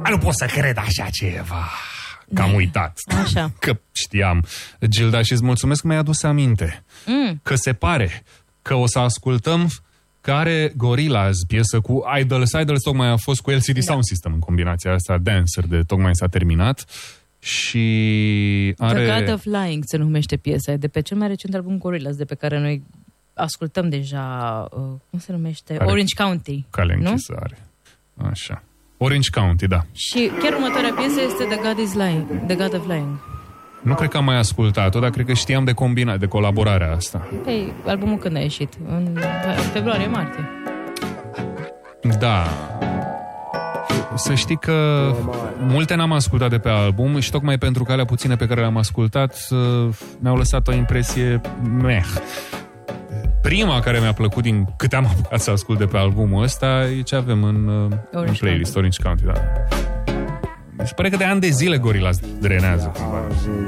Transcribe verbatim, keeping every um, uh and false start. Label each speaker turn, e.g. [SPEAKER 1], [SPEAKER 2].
[SPEAKER 1] Nu pot să cred așa ceva. Că am uitat.
[SPEAKER 2] Așa.
[SPEAKER 1] Că știam. Gilda, și îți mulțumesc că mi-ai adus aminte.
[SPEAKER 2] Mm.
[SPEAKER 1] Că se pare că o să ascultăm care Gorillaz, piesă cu Idols. Idols tocmai a fost cu L C D da. Sound System în combinația asta. Dancer de tocmai s-a terminat. Și are...
[SPEAKER 2] The God of Lying se numește piesa, de pe cel mai recent album Gorillaz, de pe care noi ascultăm deja, uh, cum se numește? Are Orange County.
[SPEAKER 1] Cale închisă are. Așa. Orange County, da.
[SPEAKER 2] Și chiar următoarea piesă este The God is Lying, The God of Lying.
[SPEAKER 1] Nu cred că am mai ascultat-o, dar cred că știam de combina, de colaborarea asta.
[SPEAKER 2] Păi, albumul când a ieșit? În februarie-martie.
[SPEAKER 1] Da. Să știi că multe n-am ascultat de pe album și tocmai pentru că alea puține pe care le-am ascultat mi-au lăsat o impresie meh. Prima care mi-a plăcut din câte am apucat să ascult de pe albumul ăsta e ce avem în, în playlist, Orange County, da. Mi se pare că de ani de zile Gorillaz drenează cumva.